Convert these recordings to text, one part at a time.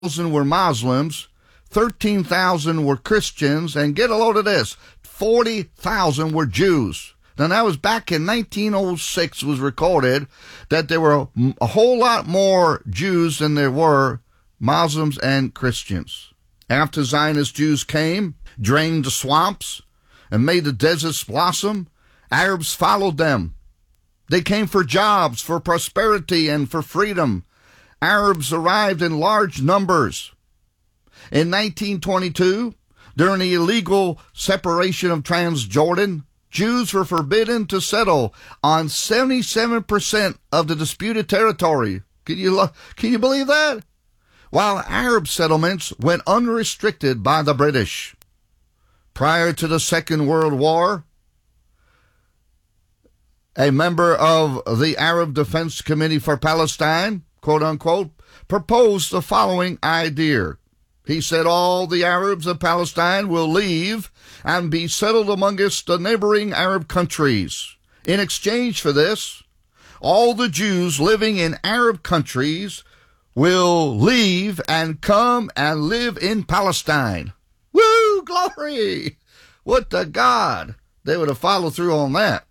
were Muslims, 13,000 were Christians, and get a load of this, 40,000 were Jews. Now, that was back in 1906, was recorded that there were a whole lot more Jews than there were Muslims and Christians. After Zionist Jews came, drained the swamps, and made the deserts blossom, Arabs followed them. They came for jobs, for prosperity, and for freedom. Arabs arrived in large numbers. In 1922, during the illegal separation of Transjordan, Jews were forbidden to settle on 77% of the disputed territory. Can you believe that? While Arab settlements went unrestricted by the British. Prior to the Second World War, a member of the Arab Defense Committee for Palestine, quote unquote, proposed the following idea. He said all the Arabs of Palestine will leave and be settled amongst the neighboring Arab countries. In exchange for this, all the Jews living in Arab countries will leave and come and live in Palestine. Woo, glory! What to God? They would have followed through on that.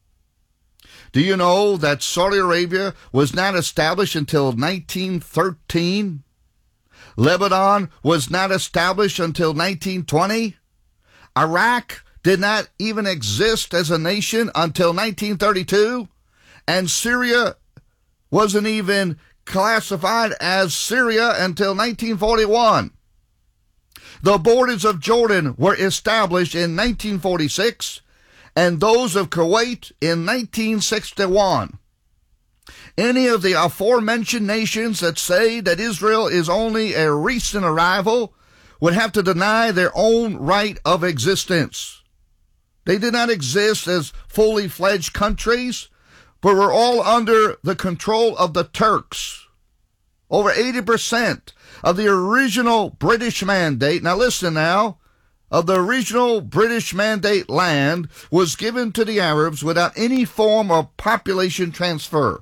Do you know that Saudi Arabia was not established until 1913? Lebanon was not established until 1920. Iraq did not even exist as a nation until 1932. And Syria wasn't even classified as Syria until 1941. The borders of Jordan were established in 1946, and those of Kuwait in 1961. Any of the aforementioned nations that say that Israel is only a recent arrival would have to deny their own right of existence. They did not exist as fully fledged countries, but were all under the control of the Turks. Over 80% of the original British Mandate, now listen now, of the original British Mandate land was given to the Arabs without any form of population transfer.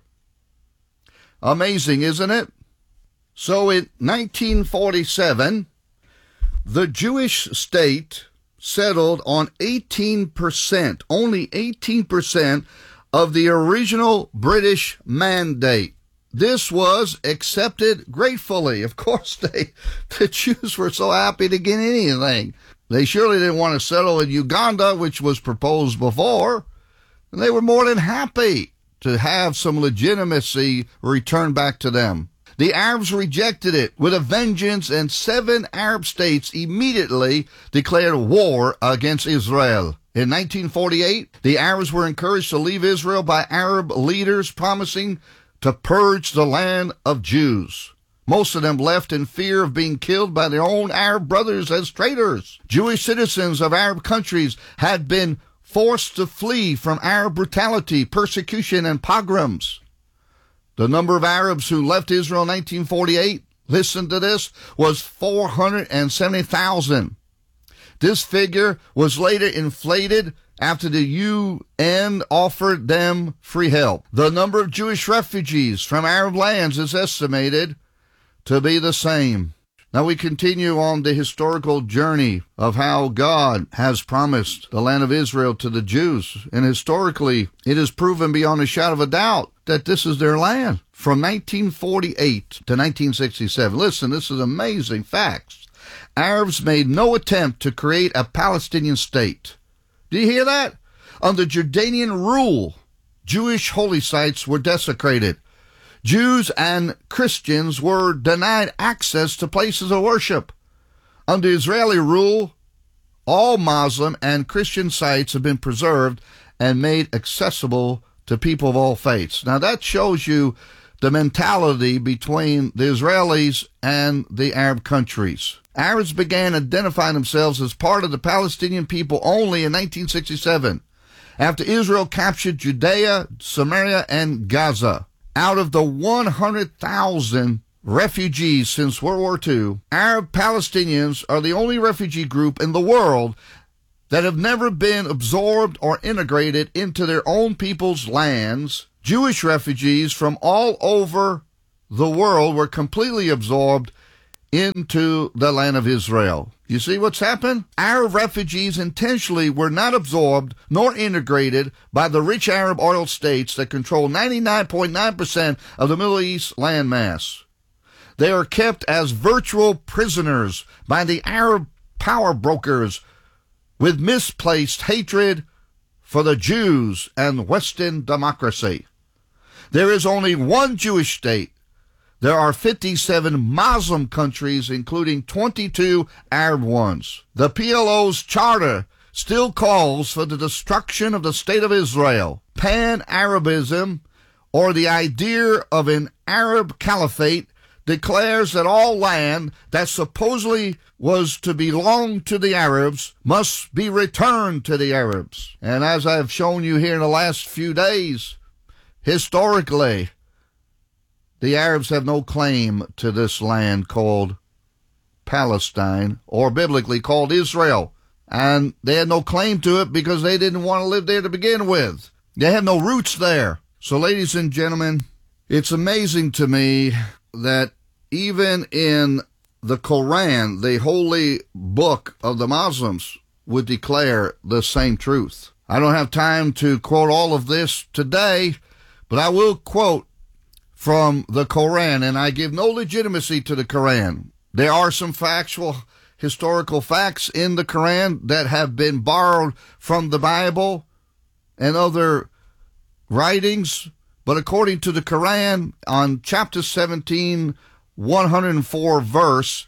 Amazing, isn't it? So in 1947, the Jewish state settled on 18%, only 18% of the original British Mandate. This was accepted gratefully. Of course, the Jews were so happy to get anything. They surely didn't want to settle in Uganda, which was proposed before. And they were more than happy to have some legitimacy returned back to them. The Arabs rejected it with a vengeance, and 7 Arab states immediately declared war against Israel. In 1948, the Arabs were encouraged to leave Israel by Arab leaders promising to purge the land of Jews. Most of them left in fear of being killed by their own Arab brothers as traitors. Jewish citizens of Arab countries had been forced to flee from Arab brutality, persecution, and pogroms. The number of Arabs who left Israel in 1948, listen to this, was 470,000. This figure was later inflated after the UN offered them free help. The number of Jewish refugees from Arab lands is estimated to be the same. Now we continue on the historical journey of how God has promised the land of Israel to the Jews. And historically, it is proven beyond a shadow of a doubt that this is their land. From 1948 to 1967. Listen, this is amazing facts. Arabs made no attempt to create a Palestinian state. Do you hear that? Under Jordanian rule, Jewish holy sites were desecrated. Jews and Christians were denied access to places of worship. Under Israeli rule, all Muslim and Christian sites have been preserved and made accessible to people of all faiths. Now that shows you the mentality between the Israelis and the Arab countries. Arabs began identifying themselves as part of the Palestinian people only in 1967, after Israel captured Judea, Samaria, and Gaza. Out of the 100,000 refugees since World War II, Arab Palestinians are the only refugee group in the world that have never been absorbed or integrated into their own people's lands. Jewish refugees from all over the world were completely absorbed into the land of Israel. You see what's happened? Arab refugees intentionally were not absorbed nor integrated by the rich Arab oil states that control 99.9% of the Middle East landmass. They are kept as virtual prisoners by the Arab power brokers with misplaced hatred for the Jews and Western democracy. There is only one Jewish state. There are 57 Muslim countries, including 22 Arab ones. The PLO's charter still calls for the destruction of the State of Israel. Pan-Arabism, or the idea of an Arab caliphate, declares that all land that supposedly was to belong to the Arabs must be returned to the Arabs. And as I've shown you here in the last few days, historically, the Arabs have no claim to this land called Palestine, or biblically called Israel. And they had no claim to it because they didn't want to live there to begin with. They have no roots there. So, ladies and gentlemen, it's amazing to me that even in the Quran, the holy book of the Muslims, would declare the same truth. I don't have time to quote all of this today, but I will quote from the Quran, and I give no legitimacy to the Quran. There are some factual, historical facts in the Quran that have been borrowed from the Bible and other writings, but according to the Quran, on chapter 17, 104 verse,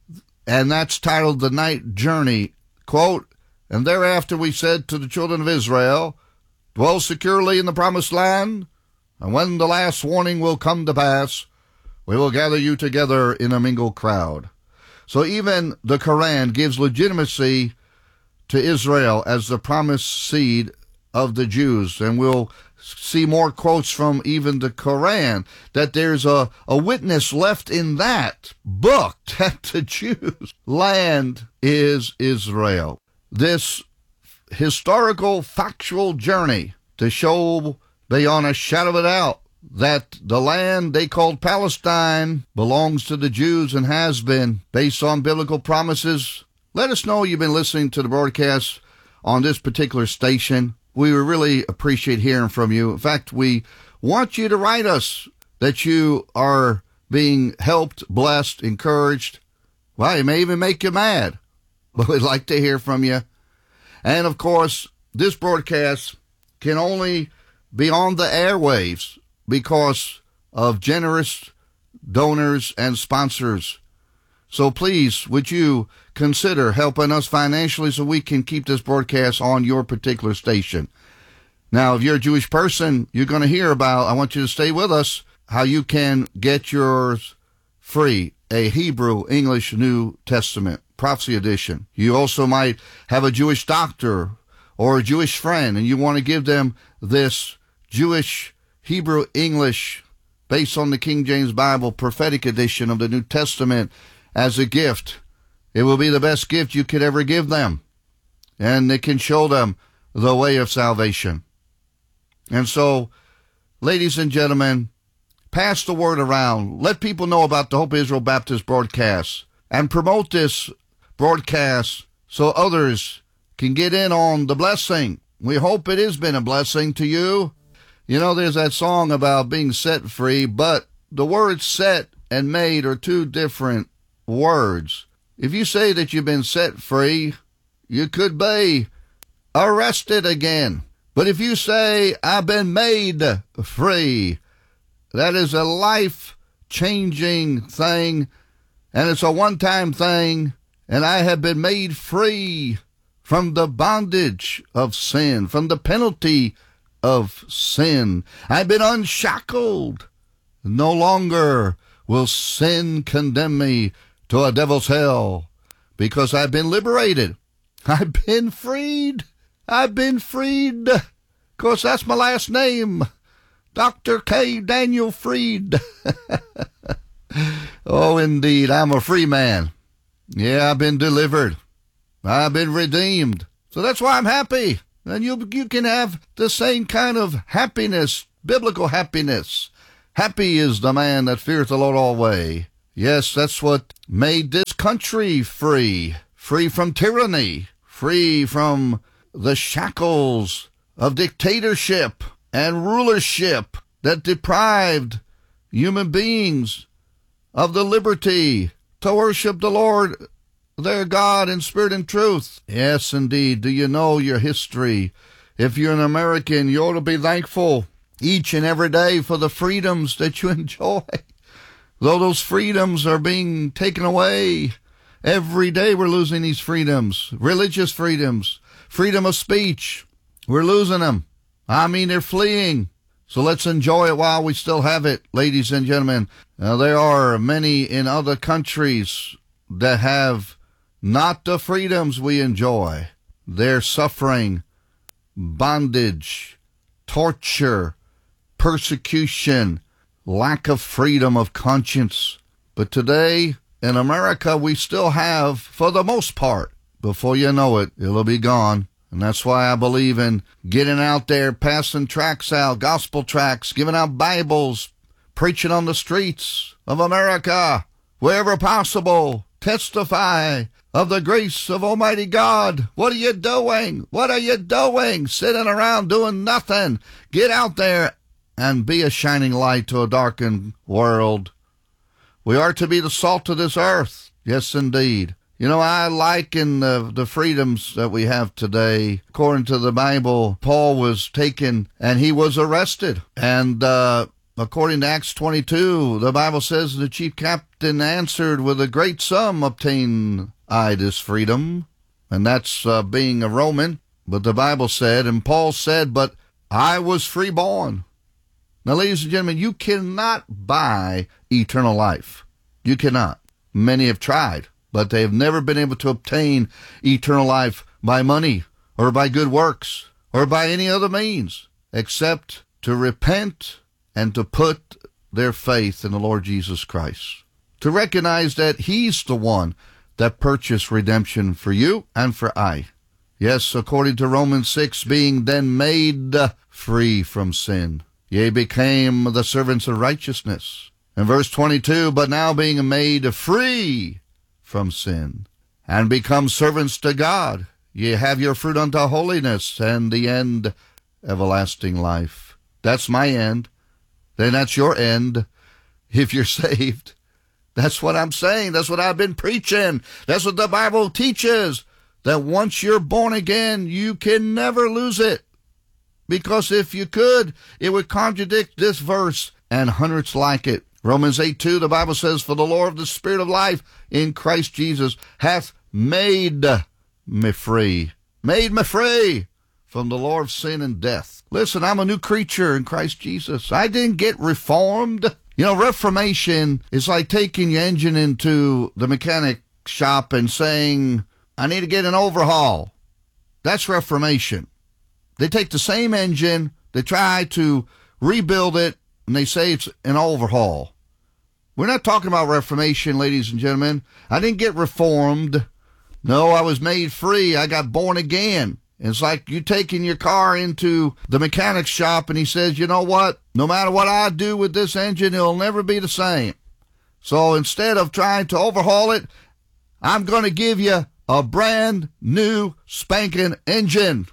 and that's titled The Night Journey, quote, "And thereafter we said to the children of Israel, dwell securely in the promised land, and when the last warning will come to pass, we will gather you together in a mingled crowd." So even the Quran gives legitimacy to Israel as the promised seed of the Jews, and we'll see more quotes from even the Quran, that there's a witness left in that book that the Jews' land is Israel. This historical, factual journey to show beyond a shadow of a doubt that the land they called Palestine belongs to the Jews and has been, based on biblical promises. Let us know you've been listening to the broadcast on this particular station. We really appreciate hearing from you. In fact, we want you to write us that you are being helped, blessed, encouraged. Well, it may even make you mad, but we'd like to hear from you. And, of course, this broadcast can only be on the airwaves because of generous donors and sponsors. So please, would you consider helping us financially so we can keep this broadcast on your particular station? Now, if you're a Jewish person, you're going to hear about, I want you to stay with us, how you can get yours free, a Hebrew English New Testament prophecy edition. You also might have a Jewish doctor or a Jewish friend, and you want to give them this Jewish Hebrew English based on the King James Bible prophetic edition of the New Testament as a gift. It will be the best gift you could ever give them, and it can show them the way of salvation. And so, ladies and gentlemen, pass the word around. Let people know about the Hope Israel Baptist broadcast, and promote this broadcast so others can get in on the blessing. We hope it has been a blessing to you. You know, there's that song about being set free, but the words set and made are two different words. If you say that you've been set free, you could be arrested again. But if you say, I've been made free, that is a life-changing thing, and it's a one-time thing, and I have been made free from the bondage of sin, from the penalty of sin. I've been unshackled. No longer will sin condemn me to a devil's hell, because I've been liberated. I've been freed. I've been freed. Of course, that's my last name, Dr. K. Daniel Freed. Oh, indeed, I'm a free man. Yeah, I've been delivered. I've been redeemed. So that's why I'm happy. And you can have the same kind of happiness, biblical happiness. Happy is the man that feareth the Lord always, Yes, that's what made this country free. Free from tyranny. Free from the shackles of dictatorship and rulership that deprived human beings of the liberty to worship the Lord, their God, in spirit and truth. Yes, indeed. Do you know your history? If you're an American, you ought to be thankful each and every day for the freedoms that you enjoy. Though those freedoms are being taken away, every day we're losing these freedoms. Religious freedoms, freedom of speech, we're losing them. I mean, they're fleeing. So let's enjoy it while we still have it, ladies and gentlemen. There are many in other countries that have not the freedoms we enjoy. They're suffering bondage, torture, persecution, lack of freedom of conscience. But today, in America, we still have, for the most part. Before you know it, it'll be gone. And that's why I believe in getting out there, passing tracts out, gospel tracts, giving out Bibles, preaching on the streets of America, wherever possible. Testify of the grace of Almighty God. What are you doing? What are you doing? Sitting around doing nothing. Get out there and be a shining light to a darkened world. We are to be the salt of this earth. Yes, indeed. You know, I liken the freedoms that we have today. According to the Bible, Paul was taken and he was arrested. And according to Acts 22, the Bible says the chief captain answered, with a great sum obtain I this freedom. And that's being a Roman. But the Bible said, and Paul said, but I was freeborn. Now, ladies and gentlemen, you cannot buy eternal life. You cannot. Many have tried, but they have never been able to obtain eternal life by money or by good works or by any other means except to repent and to put their faith in the Lord Jesus Christ. To recognize that He's the one that purchased redemption for you and for I. Yes, according to Romans 6, being then made free from sin, ye became the servants of righteousness. In verse 22, but now being made free from sin, and become servants to God, ye have your fruit unto holiness, and the end everlasting life. That's my end. Then that's your end, if you're saved. That's what I'm saying. That's what I've been preaching. That's what the Bible teaches, that once you're born again, you can never lose it. Because if you could, it would contradict this verse and hundreds like it. Romans 8:2, the Bible says, for the Lord of the Spirit of life in Christ Jesus hath made me free. Made me free from the law of sin and death. Listen, I'm a new creature in Christ Jesus. I didn't get reformed. You know, reformation is like taking your engine into the mechanic shop and saying, I need to get an overhaul. That's reformation. They take the same engine, they try to rebuild it, and they say it's an overhaul. We're not talking about reformation, ladies and gentlemen. I didn't get reformed. No, I was made free. I got born again. It's like you taking your car into the mechanic shop and he says, you know what? No matter what I do with this engine, it'll never be the same. So instead of trying to overhaul it, I'm going to give you a brand new spanking engine.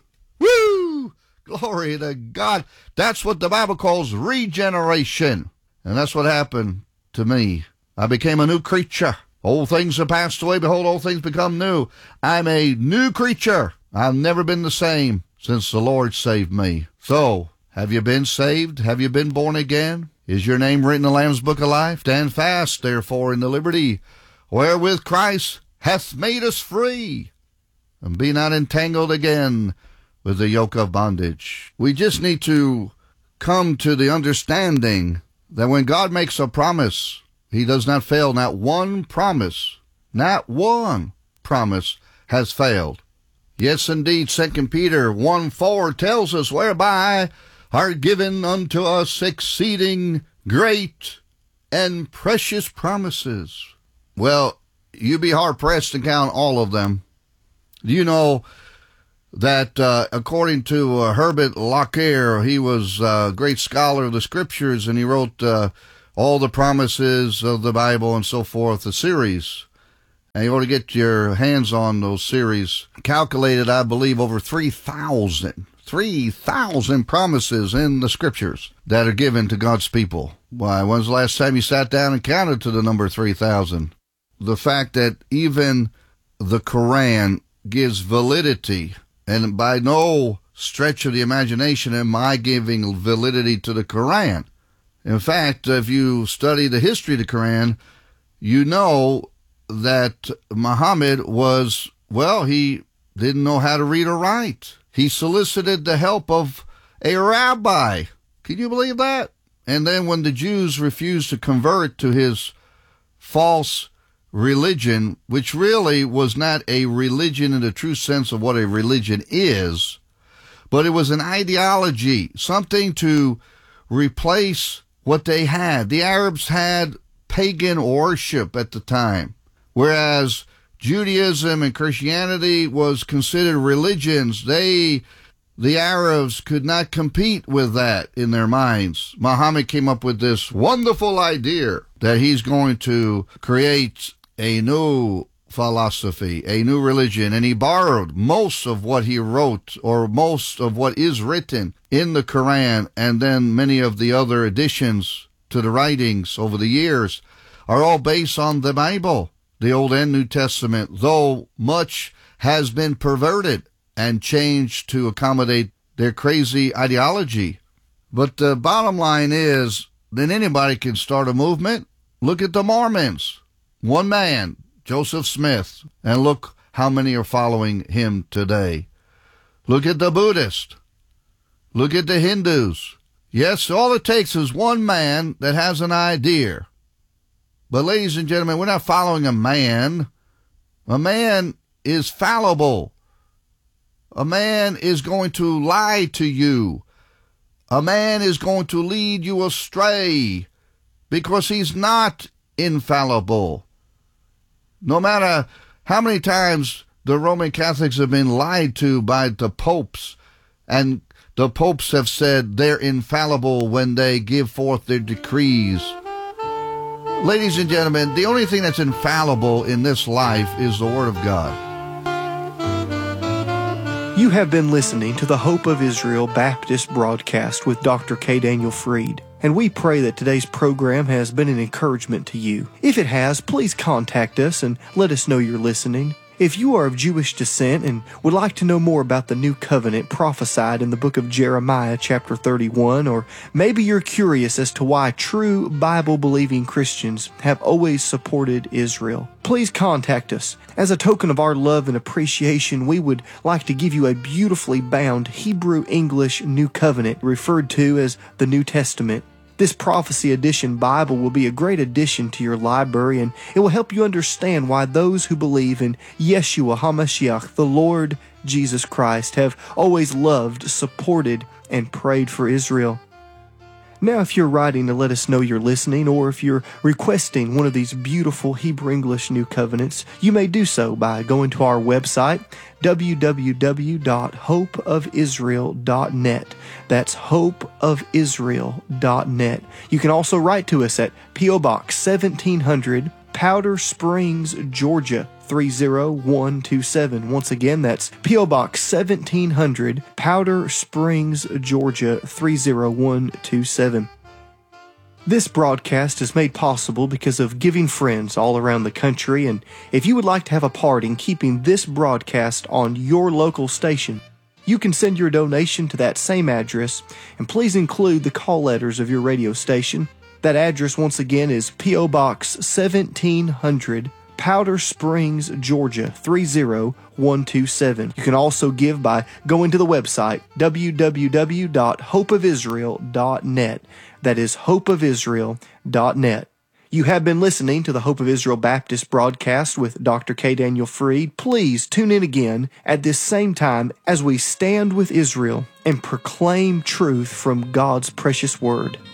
Woo! Glory to God. That's what the Bible calls regeneration. And that's what happened to me. I became a new creature. Old things have passed away. Behold, all things become new. I'm a new creature. I've never been the same since the Lord saved me. So, have you been saved? Have you been born again? Is your name written in the Lamb's Book of Life? Stand fast, therefore, in the liberty wherewith Christ hath made us free, and be not entangled again with the yoke of bondage. We just need to come to the understanding that when God makes a promise, He does not fail. Not one promise has failed. Yes, indeed, 2 Peter 1:4 tells us, whereby are given unto us exceeding great and precious promises. Well, you'd be hard-pressed to count all of them. Do you know that according to Herbert Lockyer, he was a great scholar of the Scriptures, and he wrote all the promises of the Bible and so forth, the series. And you ought to get your hands on those series. Calculated, I believe, over 3,000 promises in the scriptures that are given to God's people. Why, when's the last time you sat down and counted to the number 3,000? The fact that even the Quran gives validity, and by no stretch of the imagination am I giving validity to the Quran. In fact, if you study the history of the Quran, you know that Muhammad was, well, he didn't know how to read or write. He solicited the help of a rabbi. Can you believe that? And then when the Jews refused to convert to his false religion, which really was not a religion in the true sense of what a religion is, but it was an ideology, something to replace what they had. The Arabs had pagan worship at the time, whereas Judaism and Christianity was considered religions. The Arabs could not compete with that in their minds. Muhammad came up with this wonderful idea that he's going to create a new philosophy, a new religion, and he borrowed most of what he wrote, or most of what is written in the Quran, and then many of the other additions to the writings over the years are all based on the Bible, the Old and New Testament, though much has been perverted and changed to accommodate their crazy ideology. But the bottom line is that anybody can start a movement. Look at the Mormons. One man, Joseph Smith, and look how many are following him today. Look at the Buddhists. Look at the Hindus. Yes, all it takes is one man that has an idea. But ladies and gentlemen, we're not following a man. A man is fallible. A man is going to lie to you. A man is going to lead you astray because he's not infallible. No matter how many times the Roman Catholics have been lied to by the popes, and the popes have said they're infallible when they give forth their decrees. Ladies and gentlemen, the only thing that's infallible in this life is the Word of God. You have been listening to the Hope of Israel Baptist broadcast with Dr. K. Daniel Fried, and we pray that today's program has been an encouragement to you. If it has, please contact us and let us know you're listening. If you are of Jewish descent and would like to know more about the new covenant prophesied in the book of Jeremiah chapter 31, or maybe you're curious as to why true Bible-believing Christians have always supported Israel, please contact us. As a token of our love and appreciation, we would like to give you a beautifully bound Hebrew-English New Covenant referred to as the New Testament. This Prophecy Edition Bible will be a great addition to your library, and it will help you understand why those who believe in Yeshua HaMashiach, the Lord Jesus Christ, have always loved, supported, and prayed for Israel. Now, if you're writing to let us know you're listening, or if you're requesting one of these beautiful Hebrew-English New Covenants, you may do so by going to our website, www.hopeofisrael.net. That's hopeofisrael.net. You can also write to us at P.O. Box 1700, Powder Springs, Georgia 30127. Once again, that's P.O. Box 1700, Powder Springs, Georgia 30127. This broadcast is made possible because of giving friends all around the country, and if you would like to have a part in keeping this broadcast on your local station, you can send your donation to that same address, and please include the call letters of your radio station. That address, once again, is P.O. Box 1700, Powder Springs, Georgia 30127. You can also give by going to the website, www.hopeofisrael.net. That is hopeofisrael.net. You have been listening to the Hope of Israel Baptist broadcast with Dr. K. Daniel Fried. Please tune in again at this same time as we stand with Israel and proclaim truth from God's precious Word.